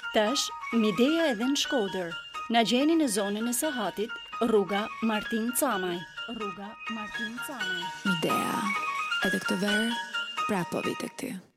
Tash, Mideja edhe në Shkodër. Na gjeni në zonën e Sahatit, rruga Martin Camaj. Midea, edhe këtë verë, prapë po vi tek ty.